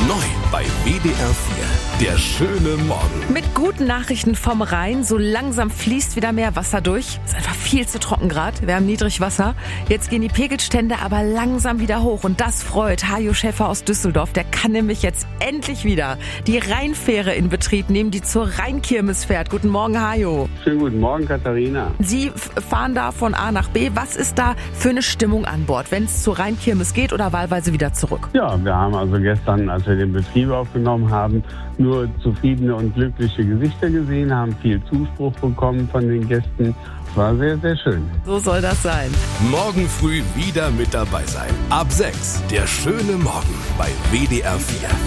Neu bei WDR 4. Der schöne Morgen. Mit guten Nachrichten vom Rhein. So langsam fließt wieder mehr Wasser durch. Ist einfach viel zu trocken gerade. Wir haben Niedrigwasser. Jetzt gehen die Pegelstände aber langsam wieder hoch. Und das freut Hajo Schäfer aus Düsseldorf. Der kann nämlich jetzt endlich wieder die Rheinfähre in Betrieb nehmen, die zur Rheinkirmes fährt. Guten Morgen, Hajo. Schönen guten Morgen, Katharina. Sie fahren da von A nach B. Was ist da für eine Stimmung an Bord, wenn es zur Rheinkirmes geht oder wahlweise wieder zurück? Ja, wir haben also gestern, als wir den Betrieb aufgenommen haben, nur zufriedene und glückliche Gesichter gesehen, haben viel Zuspruch bekommen von den Gästen. War sehr, sehr schön. So soll das sein. Morgen früh wieder mit dabei sein. Ab 6. Der schöne Morgen bei WDR 4.